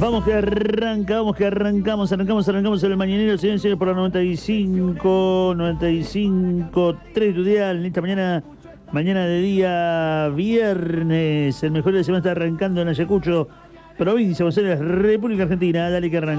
Vamos que arrancamos el mañanero, señores y señores, por la 95.3 Tudial, en esta mañana de día viernes, el mejor de la semana está arrancando en Ayacucho, provincia de Buenos Aires, República Argentina. Dale que arranca.